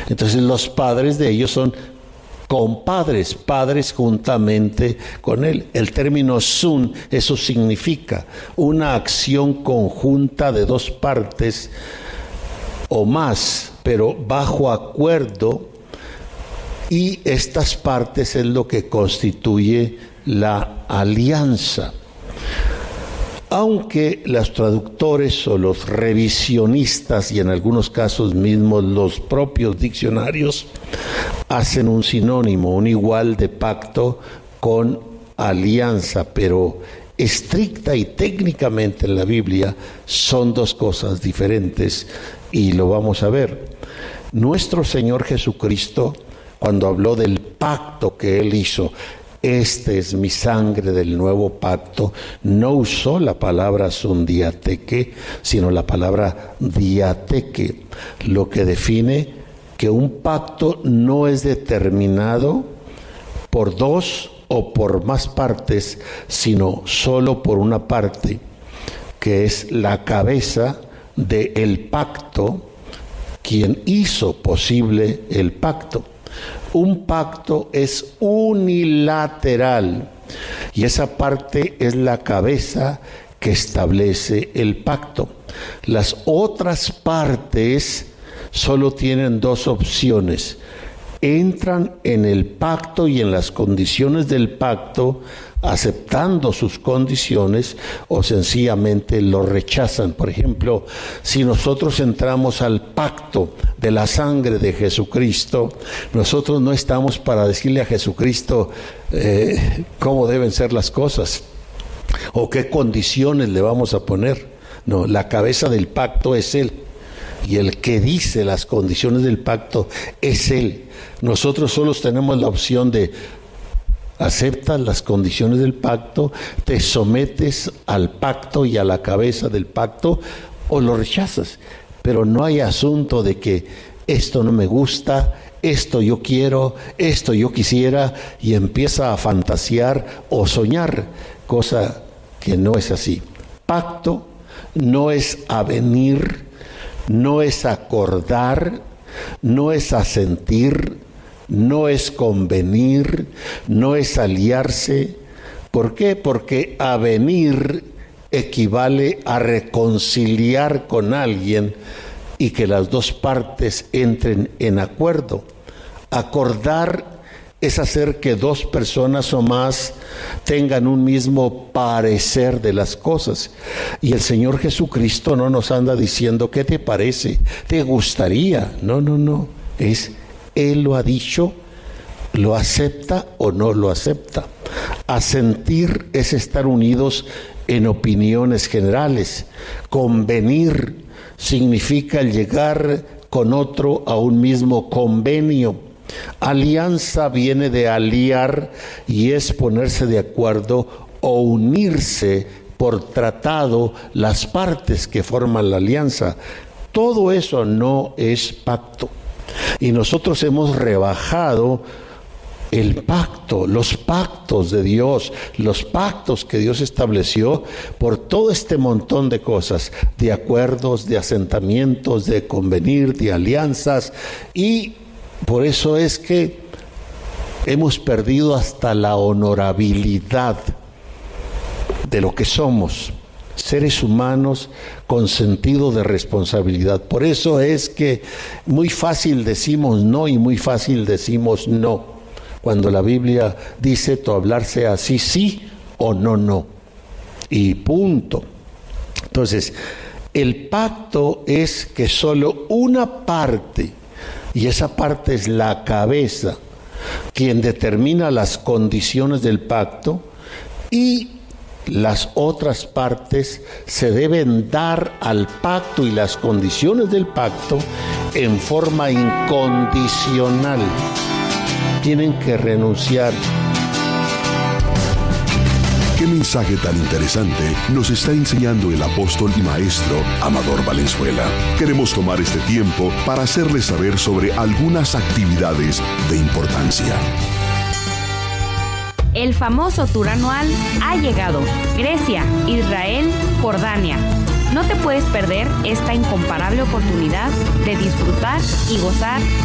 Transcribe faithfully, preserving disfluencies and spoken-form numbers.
Entonces los padres de ellos son compadres, padres juntamente con él. El término sun, eso significa una acción conjunta de dos partes o más, pero bajo acuerdo, y estas partes es lo que constituye la alianza. Aunque los traductores o los revisionistas, y en algunos casos mismos los propios diccionarios, hacen un sinónimo, un igual de pacto con alianza, pero estricta y técnicamente en la Biblia son dos cosas diferentes, y lo vamos a ver. Nuestro Señor Jesucristo, cuando habló del pacto que Él hizo, este es mi sangre del nuevo pacto, no usó la palabra sundiateque, sino la palabra diateque, lo que define que un pacto no es determinado por dos o por más partes, sino solo por una parte, que es la cabeza del pacto, quien hizo posible el pacto. Un pacto es unilateral y esa parte es la cabeza que establece el pacto. Las otras partes solo tienen dos opciones: entran en el pacto y en las condiciones del pacto, aceptando sus condiciones, o sencillamente lo rechazan. Por ejemplo, si nosotros entramos al pacto de la sangre de Jesucristo, nosotros no estamos para decirle a Jesucristo eh, cómo deben ser las cosas o qué condiciones le vamos a poner. No, la cabeza del pacto es Él, y el que dice las condiciones del pacto es Él. Nosotros solo tenemos la opción de: aceptas las condiciones del pacto, te sometes al pacto y a la cabeza del pacto, o lo rechazas. Pero no hay asunto de que esto no me gusta, esto yo quiero, esto yo quisiera, y empieza a fantasear o soñar, cosa que no es así. Pacto no es avenir, no es acordar, no es asentir, no es convenir, no es aliarse. ¿Por qué? Porque avenir equivale a reconciliar con alguien y que las dos partes entren en acuerdo. Acordar es hacer que dos personas o más tengan un mismo parecer de las cosas. Y el Señor Jesucristo no nos anda diciendo ¿qué te parece? ¿Te gustaría? No, no, no. Es Él lo ha dicho, lo acepta o no lo acepta. Asentir es estar unidos en opiniones generales. Convenir significa llegar con otro a un mismo convenio. Alianza viene de aliar y es ponerse de acuerdo o unirse por tratado las partes que forman la alianza. Todo eso no es pacto. Y nosotros hemos rebajado el pacto, los pactos de Dios, los pactos que Dios estableció por todo este montón de cosas, de acuerdos, de asentamientos, de convenir, de alianzas, y por eso es que hemos perdido hasta la honorabilidad de lo que somos, seres humanos con sentido de responsabilidad. Por eso es que muy fácil decimos no y muy fácil decimos no, cuando la Biblia dice tu hablarse así sí o no no, y punto. Entonces, el pacto es que solo una parte, y esa parte es la cabeza, quien determina las condiciones del pacto, y las otras partes se deben dar al pacto y las condiciones del pacto en forma incondicional. Tienen que renunciar. ¿Qué mensaje tan interesante nos está enseñando el apóstol y maestro Amador Valenzuela? Queremos tomar este tiempo para hacerles saber sobre algunas actividades de importancia. El famoso tour anual ha llegado. Grecia, Israel, Jordania. No te puedes perder esta incomparable oportunidad de disfrutar y gozar